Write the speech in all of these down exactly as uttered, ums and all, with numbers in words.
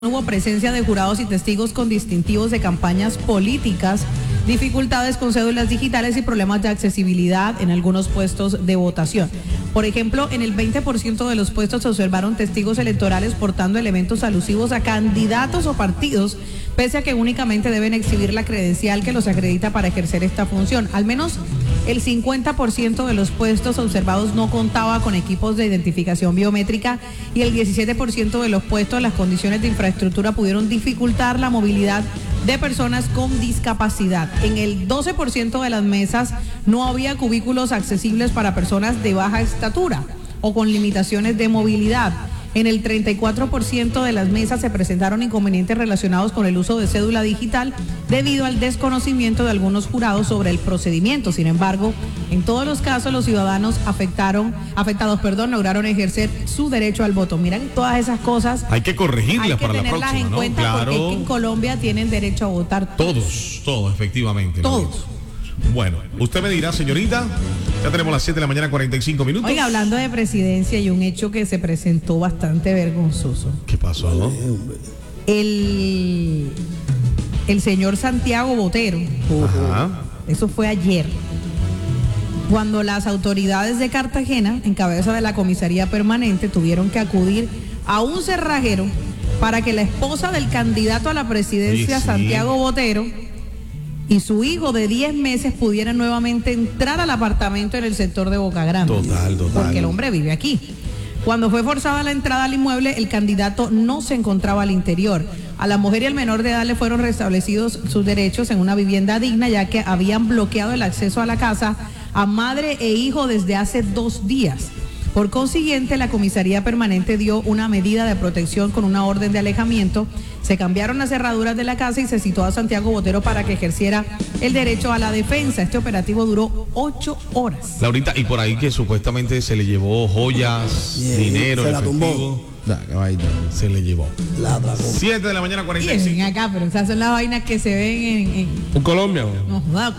Hubo presencia de jurados y testigos con distintivos de campañas políticas, dificultades con cédulas digitales y problemas de accesibilidad en algunos puestos de votación. Por ejemplo, en el veinte por ciento de los puestos se observaron testigos electorales portando elementos alusivos a candidatos o partidos, pese a que únicamente deben exhibir la credencial que los acredita para ejercer esta función. Al menos el cincuenta por ciento de los puestos observados no contaba con equipos de identificación biométrica y el diecisiete por ciento de los puestos, las condiciones de infraestructura pudieron dificultar la movilidad de personas con discapacidad. En el doce por ciento de las mesas no había cubículos accesibles para personas de baja estatura o con limitaciones de movilidad. En el treinta y cuatro por ciento de las mesas se presentaron inconvenientes relacionados con el uso de cédula digital debido al desconocimiento de algunos jurados sobre el procedimiento. Sin embargo, en todos los casos los ciudadanos afectaron, afectados perdón, lograron ejercer su derecho al voto. Miren, todas esas cosas hay que corregirlas para la próxima, hay que tenerlas en ¿no? cuenta, Claro. porque es que en Colombia tienen derecho a votar todos. Todos, todos, efectivamente. Todos. ¿No? Bueno, usted me dirá, señorita, ya tenemos las siete de la mañana, cuarenta y cinco minutos. Oiga, hablando de presidencia, hay un hecho que se presentó bastante vergonzoso. ¿Qué pasó? ¿No? El, el señor Santiago Botero, Ajá. eso fue ayer, cuando las autoridades de Cartagena, en cabeza de la comisaría permanente, tuvieron que acudir a un cerrajero para que la esposa del candidato a la presidencia, Sí, sí. Santiago Botero, y su hijo de diez meses pudieran nuevamente entrar al apartamento en el sector de Boca Grande. Total, total. Porque el hombre vive aquí. Cuando fue forzada la entrada al inmueble, el candidato no se encontraba al interior. A la mujer y al menor de edad le fueron restablecidos sus derechos en una vivienda digna, ya que habían bloqueado el acceso a la casa a madre e hijo desde hace dos días. Por consiguiente, la comisaría permanente dio una medida de protección con una orden de alejamiento. Se cambiaron las cerraduras de la casa y se citó a Santiago Botero para que ejerciera el derecho a la defensa. Este operativo duró ocho horas. Laurita, y por ahí que supuestamente se le llevó joyas, Bien, dinero, se la tumbó. efectivo. Nah, qué vaina, se le llevó. La atracó. siete de la mañana, cuarenta y Bien, cinco. acá, pero esas son las vainas que se ven en... en En Colombia, güey. no joda.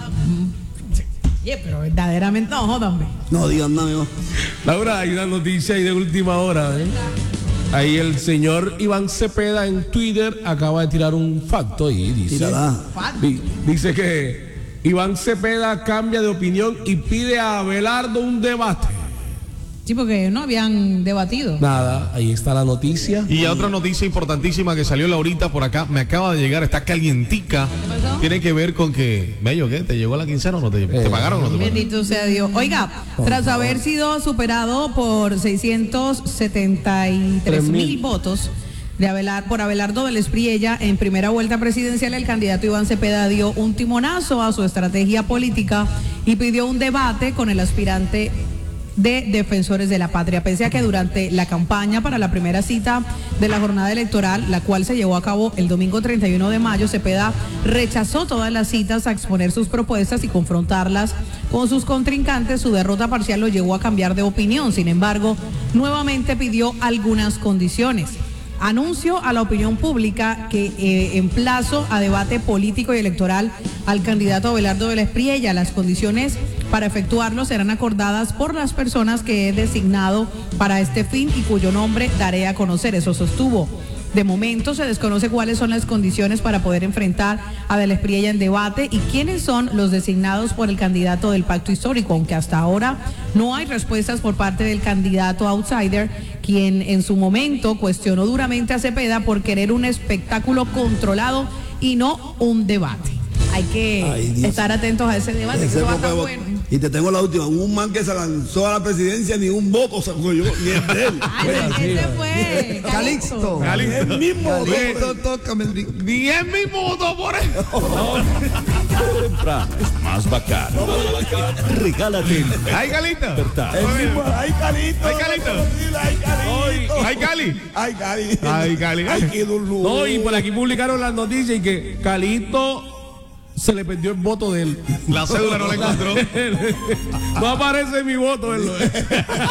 Oye, pero verdaderamente no jodan, hombre. No digan nada, no. Laura, hay una noticia ahí de última hora, ¿eh? Ahí el señor Iván Cepeda en Twitter acaba de tirar un facto y dice, Tírala. di- dice que Iván Cepeda cambia de opinión y pide a Abelardo un debate. Sí, porque no habían debatido. Nada, ahí está la noticia. Y otra noticia importantísima que salió Laurita por acá, me acaba de llegar, está calientica. pasó? Tiene que ver con que, Bello, ¿qué? ¿Te llegó la quincena o no te, te Eh. pagaron o no te pagaron? Bendito sea Dios. Oiga, tras haber sido superado por seiscientos setenta y tres mil votos de Abelar, por Abelardo del Espriella en primera vuelta presidencial, el candidato Iván Cepeda dio un timonazo a su estrategia política y pidió un debate con el aspirante de Defensores de la Patria, pese a que durante la campaña para la primera cita de la jornada electoral, la cual se llevó a cabo el domingo treinta y uno de mayo, Cepeda rechazó todas las citas a exponer sus propuestas y confrontarlas con sus contrincantes. Su derrota parcial lo llevó a cambiar de opinión. Sin embargo, nuevamente pidió algunas condiciones. Anuncio a la opinión pública que eh, emplazo a debate político y electoral al candidato Abelardo del Espriella. Las condiciones para efectuarlo serán acordadas por las personas que he designado para este fin y cuyo nombre daré a conocer. Eso sostuvo. De momento se desconoce cuáles son las condiciones para poder enfrentar a Del Espriella en debate y quiénes son los designados por el candidato del Pacto Histórico, aunque hasta ahora no hay respuestas por parte del candidato outsider, quien en su momento cuestionó duramente a Cepeda por querer un espectáculo controlado y no un debate. Hay que Ay, Dios. estar atentos a ese debate, que Ese eso va a poco estar de bueno. voto. Y te tengo la última. Un man que se lanzó a la presidencia, ni un voto sacó yo, ni el de él. Ay, ese fue Calixto. Calixto. El mismo. Calixto, tócame el ring. Diez minutos por ahí. Temprano es más bacano. Regálate el ¡Ay, Calita! despertar. El mismo. Ay, Calito. Ay, Calito. Ay, Calito. ¡Ay, Cali! Ay, Cali. Ay, Cali. Ay, qué dolor. No, y por aquí publicaron las noticias y que Calito se le perdió el voto de él. La cédula no la encontró. No aparece mi voto en lo-